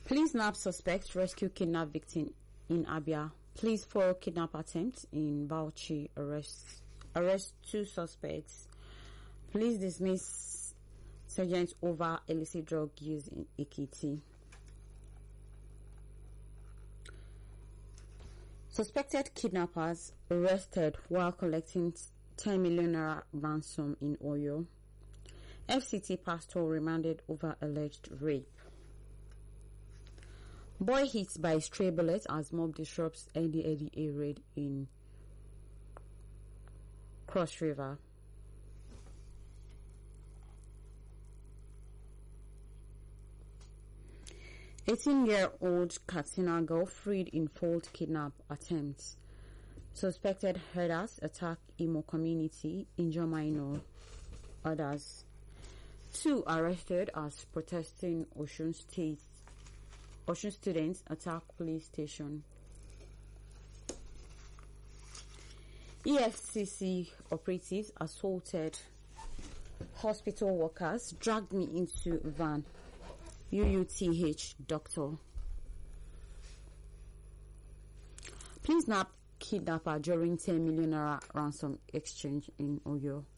Police nab suspect rescue kidnap victim in Abia. Police for kidnap attempt in Bauchi. Arrest 2 suspects. Police dismiss sergeant over illicit drug use in Ekiti. Suspected kidnappers arrested while collecting 10 million naira ransom in Oyo. FCT pastor remanded over alleged rape. Boy hit by stray bullets as mob disrupts NDLEA raid in Cross River. "18-year-old Katsina girl freed in failed kidnap attempt. Suspected herders attack Imo community, injure minor. Others. 2 arrested as protesting Osun students attack police station. EFCC operatives assaulted hospital workers, dragged me into van. UUTH doctor. Please nab kidnapper during 10 million naira ransom exchange in Oyo.